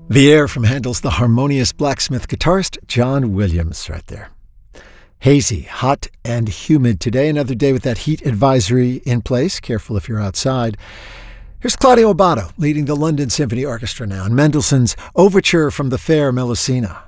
The Air from Handel's The Harmonious Blacksmith guitarist John Williams right there. Hazy, hot, and humid today. Another day with that heat advisory in place. Careful if you're outside. Here's Claudio Abbado leading the London Symphony Orchestra now, and Mendelssohn's Overture from the Fair Melusina.